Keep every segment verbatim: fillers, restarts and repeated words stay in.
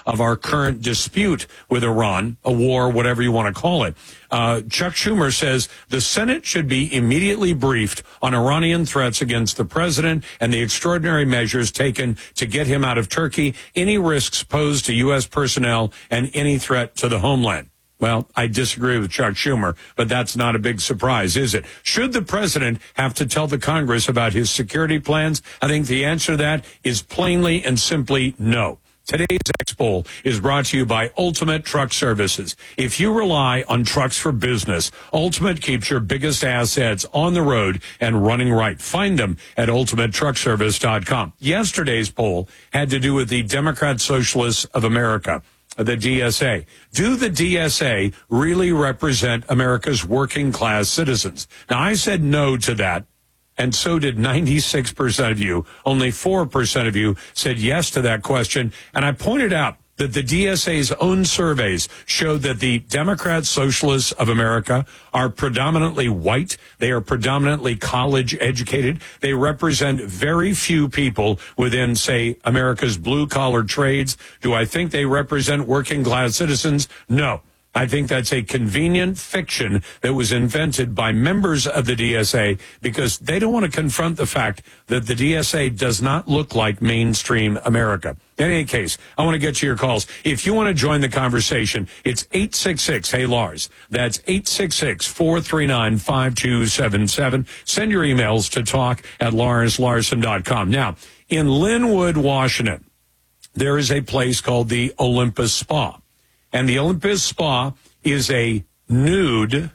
of our current dispute with Iran, a war, whatever you want to call it. Uh, Chuck Schumer says the Senate should be immediately briefed on Iranian threats against the president and the extraordinary measures taken to get him out of Turkey, any risks posed to U S personnel, and any threat to the homeland. Well, I disagree with Chuck Schumer, but that's not a big surprise, is it? Should the president have to tell the Congress about his security plans? I think the answer to that is plainly and simply no. Today's X-Poll is brought to you by Ultimate Truck Services. If you rely on trucks for business, Ultimate keeps your biggest assets on the road and running right. Find them at ultimate truck service dot com. Yesterday's poll had to do with the Democrat Socialists of America, the D S A. Do the D S A really represent America's working class citizens? Now, I said no to that, and so did ninety-six percent of you. Only four percent of you said yes to that question. And I pointed out that the D S A's own surveys showed that the Democrat Socialists of America are predominantly white. They are predominantly college educated. They represent very few people within, say, America's blue-collar trades. Do I think they represent working-class citizens? No. I think that's a convenient fiction that was invented by members of the D S A because they don't want to confront the fact that the D S A does not look like mainstream America. In any case, I want to get to your calls. If you want to join the conversation, it's eight six six, hey Lars. That's eight six six, four three nine, five two seven seven. Send your emails to talk at lars larson dot com. Now, in Linwood, Washington, there is a place called the Olympus Spa. And the Olympus Spa is a nude,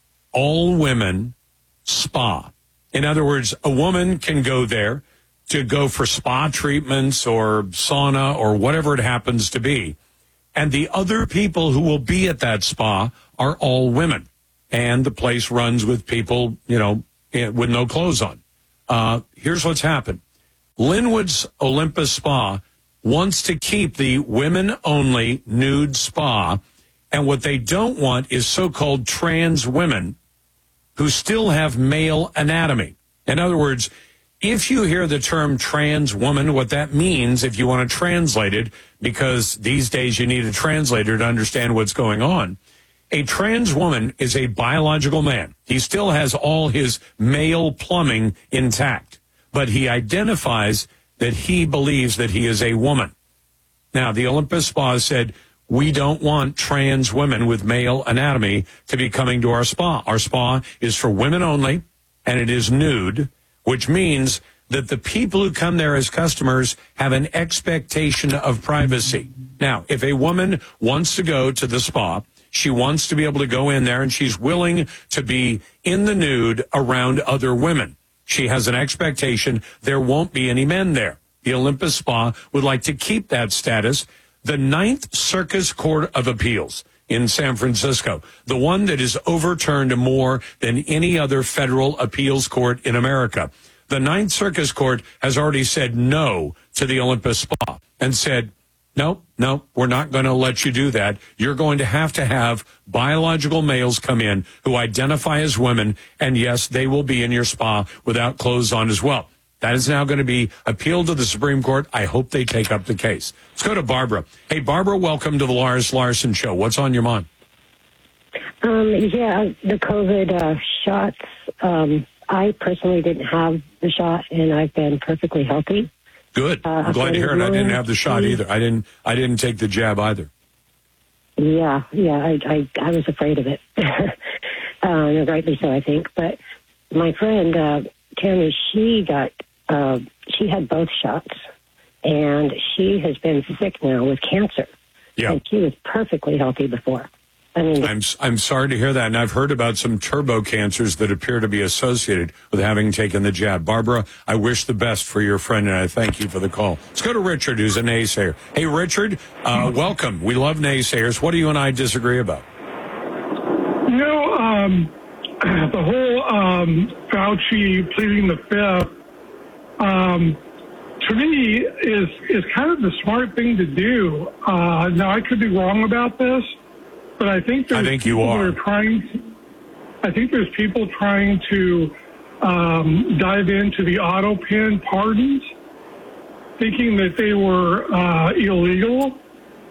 all-women spa. In other words, a woman can go there to go for spa treatments or sauna or whatever it happens to be. And the other people who will be at that spa are all women. And the place runs with people, you know, with no clothes on. Uh, here's what's happened. Linwood's Olympus Spa wants to keep the women-only nude spa, and what they don't want is so-called trans women who still have male anatomy. In other words, if you hear the term trans woman, what that means, if you want to translate it, because these days you need a translator to understand what's going on, a trans woman is a biological man. He still has all his male plumbing intact, but he identifies that he believes that he is a woman. Now, the Olympus Spa said, we don't want trans women with male anatomy to be coming to our spa. Our spa is for women only, and it is nude, which means that the people who come there as customers have an expectation of privacy. Now, if a woman wants to go to the spa, she wants to be able to go in there, and she's willing to be in the nude around other women. She has an expectation there won't be any men there. The Olympus Spa would like to keep that status. The Ninth Circus Court of Appeals in San Francisco, the one that is overturned more than any other federal appeals court in America. The Ninth Circus Court has already said no to the Olympus Spa and said, no, no, we're not going to let you do that. You're going to have to have biological males come in who identify as women, and yes, they will be in your spa without clothes on as well. That is now going to be appealed to the Supreme Court. I hope they take up the case. Let's go to Barbara. Hey, Barbara, welcome to the Lars Larson Show. What's on your mind? Um, yeah, the COVID uh, shots. Um, I personally didn't have the shot, and I've been perfectly healthy. Good. Uh, I'm glad to hear it. I didn't have the shot either. I didn't. I didn't take the jab either. Yeah, yeah. I I, I was afraid of it, uh, rightly so, I think. But my friend uh, Tammy, she got. Uh, she had both shots, and she has been sick now with cancer. Yeah. And she was perfectly healthy before. I mean, I'm I'm sorry to hear that, and I've heard about some turbo cancers that appear to be associated with having taken the jab. Barbara, I wish the best for your friend, and I thank you for the call. Let's go to Richard, who's a naysayer. Hey, Richard, uh, welcome. We love naysayers. What do you and I disagree about? You know, um, the whole um, Fauci pleading the fifth, um, to me, is is kind of the smart thing to do. Uh, now, I could be wrong about this. But I think there's I think you people are. Who are trying to, I think there's people trying to um, dive into the auto pen pardons, thinking that they were uh, illegal.